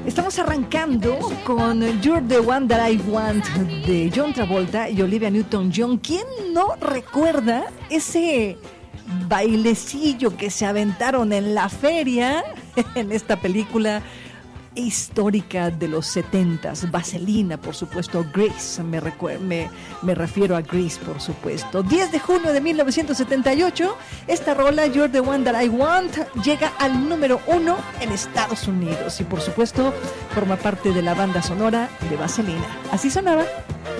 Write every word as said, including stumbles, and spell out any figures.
Estamos arrancando con You're the One That I Want de John Travolta y Olivia Newton-John. ¿Quién no recuerda ese bailecillo que se aventaron en la feria en esta película histórica de los setentas? Vaselina, por supuesto. Grease, me, recu- me, me refiero a Grease, por supuesto. diez de junio de mil novecientos setenta y ocho, esta rola, You're the One That I Want, llega al número uno en Estados Unidos y por supuesto forma parte de la banda sonora de Vaselina. Así sonaba.